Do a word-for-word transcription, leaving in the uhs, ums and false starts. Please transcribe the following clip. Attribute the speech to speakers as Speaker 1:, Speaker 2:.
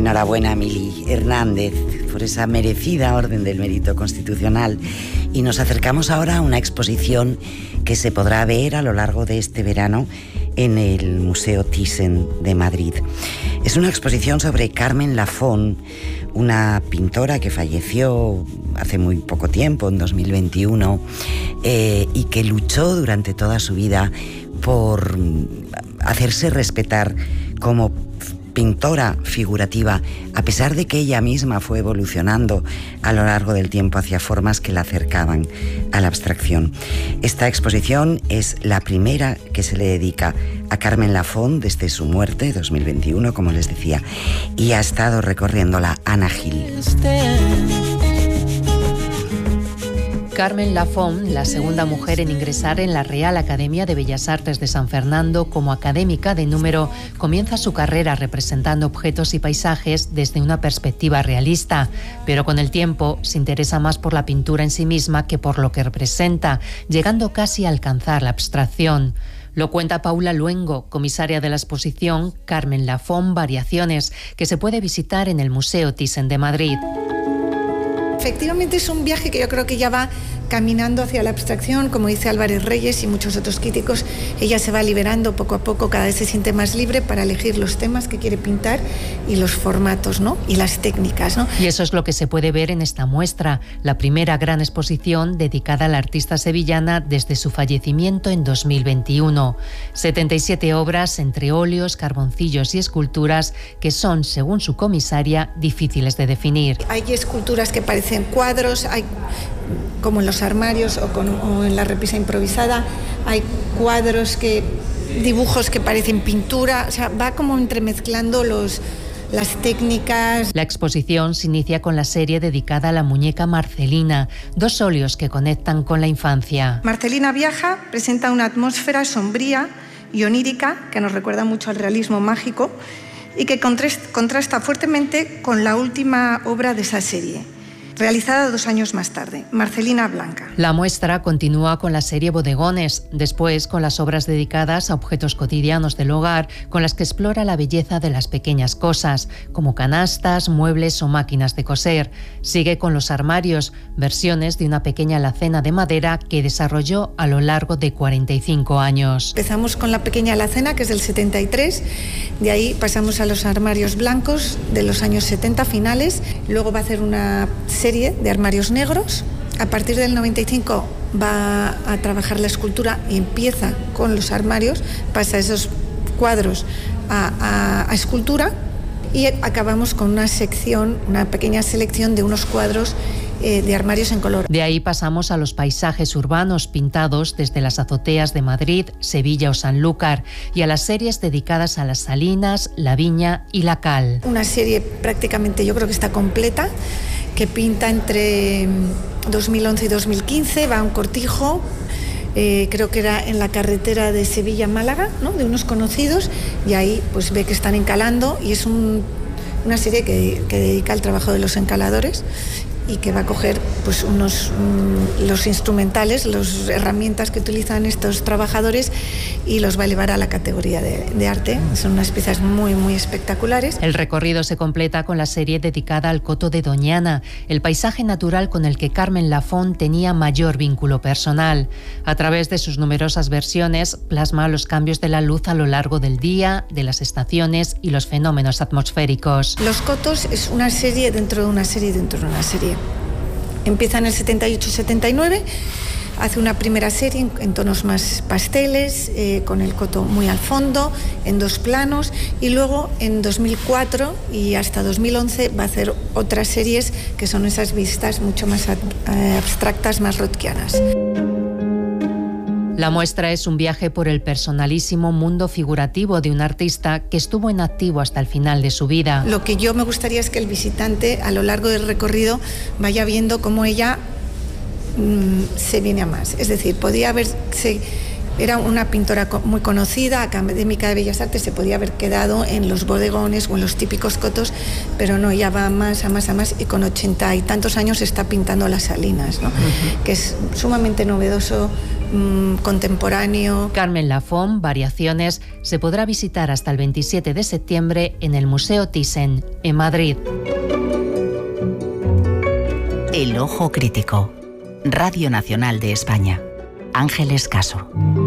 Speaker 1: Enhorabuena a Mili Hernández por esa merecida Orden del Mérito Constitucional. Y nos acercamos ahora a una exposición que se podrá ver a lo largo de este verano en el Museo Thyssen de Madrid. Es una exposición sobre Carmen Lafón, una pintora que falleció hace muy poco tiempo, en dos mil veintiuno, eh, y que luchó durante toda su vida por hacerse respetar como pintora figurativa, a pesar de que ella misma fue evolucionando a lo largo del tiempo hacia formas que la acercaban a la abstracción. Esta exposición es la primera que se le dedica a Carmen Lafón desde su muerte, dos mil veintiuno, como les decía, y ha estado recorriéndola Ana Gil.
Speaker 2: Carmen Lafón, la segunda mujer en ingresar en la Real Academia de Bellas Artes de San Fernando como académica de número, comienza su carrera representando objetos y paisajes desde una perspectiva realista, pero con el tiempo se interesa más por la pintura en sí misma que por lo que representa, llegando casi a alcanzar la abstracción. Lo cuenta Paula Luengo, comisaria de la exposición Carmen Lafón Variaciones, que se puede visitar en el Museo Thyssen de Madrid.
Speaker 3: Efectivamente es un viaje que yo creo que ya va caminando hacia la abstracción, como dice Álvarez Reyes y muchos otros críticos. Ella se va liberando poco a poco, cada vez se siente más libre para elegir los temas que quiere pintar y los formatos, ¿no? Y las técnicas, ¿no?
Speaker 2: Y eso es lo que se puede ver en esta muestra, la primera gran exposición dedicada a la artista sevillana desde su fallecimiento en dos mil veintiuno. setenta y siete obras entre óleos, carboncillos y esculturas que son, según su comisaria, difíciles de definir.
Speaker 3: Hay esculturas que parecen cuadros, hay como en los armarios o, con, o en la repisa improvisada, hay cuadros, que dibujos que parecen pintura, o sea, va como entremezclando los, las técnicas.
Speaker 2: La exposición se inicia con la serie dedicada a la muñeca Marcelina, dos óleos que conectan con la infancia.
Speaker 3: Marcelina viaja, presenta una atmósfera sombría y onírica que nos recuerda mucho al realismo mágico y que contrasta fuertemente con la última obra de esa serie, realizada dos años más tarde, Marcelina Blanca.
Speaker 2: La muestra continúa con la serie Bodegones, después con las obras dedicadas a objetos cotidianos del hogar, con las que explora la belleza de las pequeñas cosas, como canastas, muebles o máquinas de coser. Sigue con los armarios, versiones de una pequeña alacena de madera que desarrolló a lo largo de cuarenta y cinco años.
Speaker 3: Empezamos con la pequeña alacena, que es del setenta y tres, de ahí pasamos a los armarios blancos de los años setenta finales, luego va a hacer una serie de armarios negros. A partir del noventa y cinco va a trabajar la escultura y empieza con los armarios, pasa esos cuadros a, a, a escultura y acabamos con una sección, una pequeña selección de unos cuadros eh, de armarios en color.
Speaker 2: De ahí pasamos a los paisajes urbanos pintados desde las azoteas de Madrid, Sevilla o Sanlúcar y a las series dedicadas a las salinas, la viña y la cal.
Speaker 3: Una serie prácticamente, yo creo que está completa, que pinta entre dos mil once y dos mil quince, va a un cortijo, eh, creo que era en la carretera de Sevilla-Málaga, ¿no? De unos conocidos, y ahí pues ve que están encalando y es un, una serie que, que dedica al trabajo de los encaladores y que va a coger pues unos um, los instrumentales, las herramientas que utilizan estos trabajadores y los va a elevar a la categoría de, de arte. Son unas piezas muy muy espectaculares.
Speaker 2: El recorrido se completa con la serie dedicada al Coto de Doñana, el paisaje natural con el que Carmen Lafón tenía mayor vínculo personal. A través de sus numerosas versiones plasma los cambios de la luz a lo largo del día, de las estaciones y los fenómenos atmosféricos.
Speaker 3: Los Cotos es una serie dentro de una serie dentro de una serie. Empieza en el setenta y ocho setenta y nueve, hace una primera serie en, en tonos más pasteles, eh, con el coto muy al fondo, en dos planos, y luego en dos mil cuatro y hasta dos mil once va a hacer otras series que son esas vistas mucho más ab- eh, abstractas, más rothkianas.
Speaker 2: La muestra es un viaje por el personalísimo mundo figurativo de un artista que estuvo en activo hasta el final de su vida.
Speaker 3: Lo que yo me gustaría es que el visitante a lo largo del recorrido vaya viendo cómo ella mmm, se viene a más. Es decir, podía haberse... Era una pintora muy conocida, académica de Bellas Artes, se podía haber quedado en los bodegones o en los típicos cotos, pero no, ella va más, a más, a más, y con ochenta y tantos años está pintando las salinas, ¿no? Uh-huh. Que es sumamente novedoso mmm, contemporáneo.
Speaker 2: Carmen Lafón, Variaciones, se podrá visitar hasta el veintisiete de septiembre en el Museo Thyssen, en Madrid.
Speaker 4: El Ojo Crítico. Radio Nacional de España. Ángeles Caso.